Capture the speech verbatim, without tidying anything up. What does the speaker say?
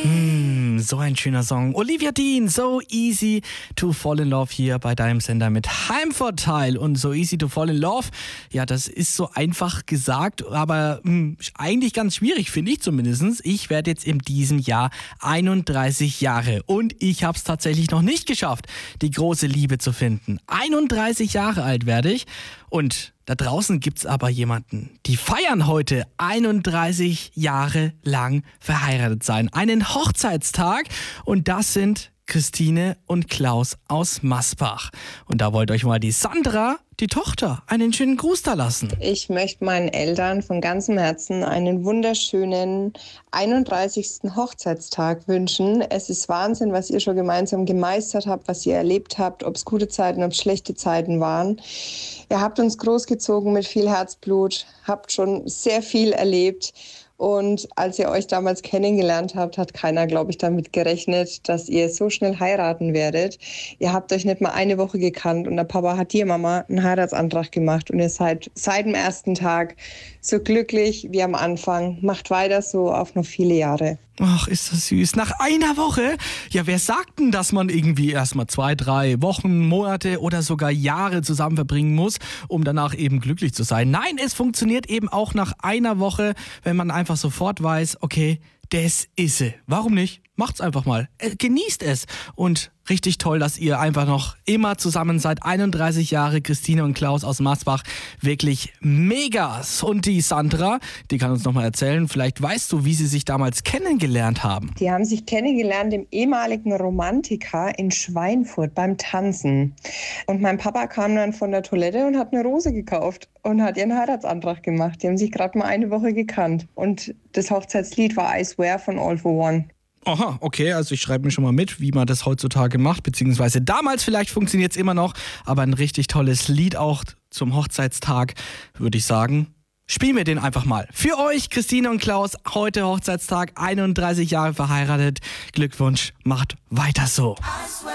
Mm, so ein schöner Song. Olivia Dean, So Easy to Fall in Love hier bei deinem Sender mit Heimvorteil. Und So Easy to Fall in Love, ja, das ist so einfach gesagt, aber mh, eigentlich ganz schwierig, finde ich zumindest. Ich werde jetzt in diesem Jahr einunddreißig Jahre und ich habe es tatsächlich noch nicht geschafft, die große Liebe zu finden. einunddreißig Jahre alt werde ich und da draußen gibt's aber jemanden, die feiern heute einunddreißig Jahre lang verheiratet sein. Einen Hochzeitstag und das sind Christine und Klaus aus Masbach. Und da wollte euch mal die Sandra, die Tochter, einen schönen Gruß da lassen. Ich möchte meinen Eltern von ganzem Herzen einen wunderschönen einunddreißigsten Hochzeitstag wünschen. Es ist Wahnsinn, was ihr schon gemeinsam gemeistert habt, was ihr erlebt habt, ob es gute Zeiten, ob es schlechte Zeiten waren. Ihr habt uns großgezogen mit viel Herzblut, habt schon sehr viel erlebt. Und als ihr euch damals kennengelernt habt, hat keiner, glaube ich, damit gerechnet, dass ihr so schnell heiraten werdet. Ihr habt euch nicht mal eine Woche gekannt und der Papa hat dir, Mama, einen Heiratsantrag gemacht und ihr seid seit dem ersten Tag so glücklich wie am Anfang. Macht weiter so auf noch viele Jahre. Ach, ist das süß. Nach einer Woche? Ja, wer sagt denn, dass man irgendwie erstmal zwei, drei Wochen, Monate oder sogar Jahre zusammen verbringen muss, um danach eben glücklich zu sein? Nein, es funktioniert eben auch nach einer Woche, wenn man einfach sofort weiß, okay, das ist sie. Warum nicht? Macht's einfach mal. Äh, genießt es. Und richtig toll, dass ihr einfach noch immer zusammen seid. einunddreißig Jahre, Christine und Klaus aus Masbach. Wirklich megas. Und die Sandra, die kann uns nochmal erzählen, vielleicht weißt du, wie sie sich damals kennengelernt haben. Die haben sich kennengelernt im ehemaligen Romantiker in Schweinfurt beim Tanzen. Und mein Papa kam dann von der Toilette und hat eine Rose gekauft und hat ihren Heiratsantrag gemacht. Die haben sich gerade mal eine Woche gekannt. Und das Hochzeitslied war I Swear von All for One. Aha, okay, also ich schreibe mir schon mal mit, wie man das heutzutage macht, beziehungsweise damals vielleicht funktioniert es immer noch, aber ein richtig tolles Lied auch zum Hochzeitstag, würde ich sagen. Spielen wir den einfach mal. Für euch, Christine und Klaus, heute Hochzeitstag, einunddreißig Jahre verheiratet. Glückwunsch, macht weiter so.